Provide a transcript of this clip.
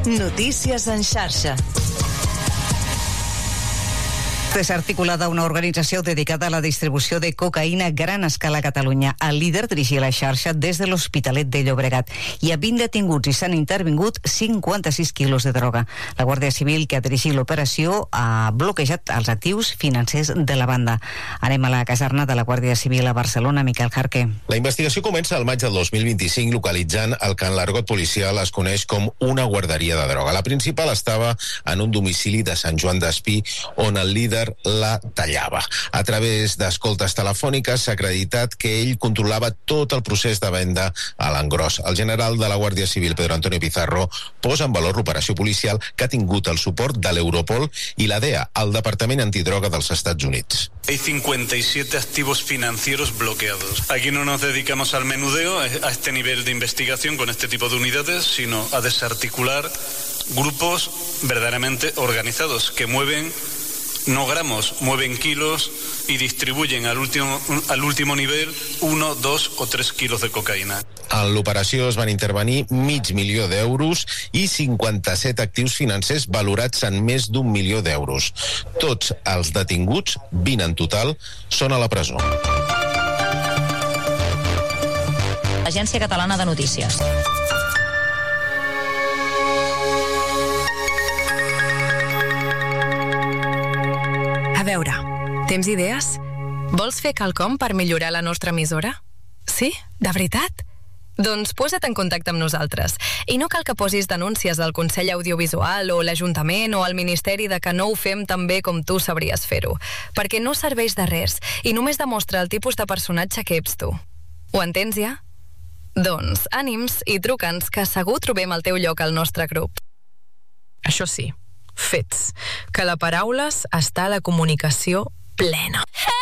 Notícies en xarxa. Desarticulada una organització dedicada a la distribució de cocaïna a gran escala a Catalunya. El líder dirigia la xarxa des de l'Hospitalet de Llobregat. Hi ha 20 detinguts i s'han intervingut 56 quilos de droga. La Guàrdia Civil, que ha dirigit l'operació, ha bloquejat els actius financers de la banda. Anem a la caserna de la Guàrdia Civil a Barcelona. Miquel Jarque. La investigació comença al maig del 2025 localitzant el que en l'argot policial es coneix com una guarderia de droga. La principal estava en un domicili de Sant Joan d'Espí, on el líder la tallava. A través d'escoltes telefòniques s'ha acreditat que ell controlava tot el procés de venda a l'engròs. El general de la Guàrdia Civil, Pedro Antonio Pizarro, posa en valor l'operació policial que ha tingut el suport de l'Europol i la DEA, el Departament Antidroga dels Estats Units. Hay 57 activos financieros bloqueados. Aquí no nos dedicamos al menudeo, a este nivel de investigación con este tipo de unidades, sino a desarticular grupos verdaderamente organizados que mueven no gramos, mueven kilos y distribuyen al último nivel 1, 2 o 3 kilos de cocaïna. En l'operació es van intervenir $500.000 i 57 actius financers valorats en més d'1 milió d'euros. Tots els detinguts, 20 en total, són a la presó. Agència Catalana de Notícies. A veure, tens idees? Vols fer quelcom per millorar la nostra emissora? Sí? De veritat? Doncs posa't en contacte amb nosaltres. I no cal que posis denúncies al Consell Audiovisual o l'Ajuntament o al Ministeri de que no ho fem tan bé com tu sabries fer-ho, perquè no serveix de res i només demostra el tipus de personatge que ets tu. Ho entens ja? Doncs ànims i truca'ns, que segur trobem el teu lloc al nostre grup. Això sí, fets, que la paraules està a la comunicació plena.